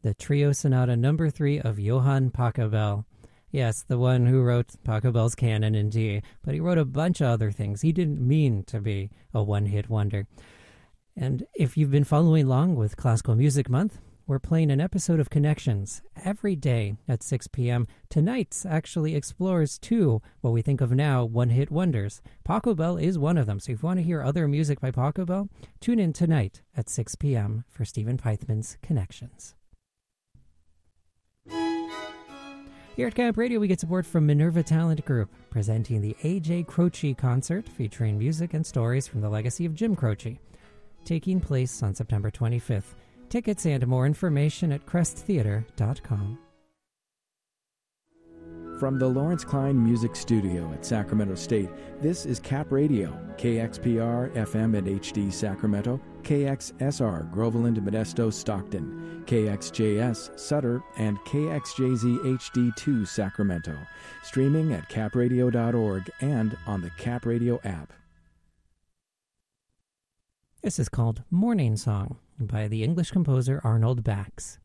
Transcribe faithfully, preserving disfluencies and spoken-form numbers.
the Trio Sonata number three of Johann Pachelbel. Yes, the one who wrote Pachelbel's Canon in D, but he wrote a bunch of other things. He didn't mean to be a one-hit wonder. And if you've been following along with Classical Music Month, we're playing an episode of Connections every day at six p.m. Tonight's actually explores two, what we think of now, one-hit wonders. Pachelbel is one of them, so if you want to hear other music by Pachelbel, tune in tonight at six p.m. for Stephen Pythman's Connections. Here at Camp Radio, we get support from Minerva Talent Group, presenting the A J Croce Concert, featuring music and stories from the legacy of Jim Croce, taking place on September twenty-fifth. Tickets and more information at crest theater dot com. From the Lawrence Klein Music Studio at Sacramento State, this is Cap Radio, K X P R F M and H D Sacramento, K X S R Groveland, Modesto, Stockton, K X J S Sutter, and K X J Z H D two Sacramento. Streaming at cap radio dot org and on the Cap Radio app. This is called Morning Song by the English composer Arnold Bax.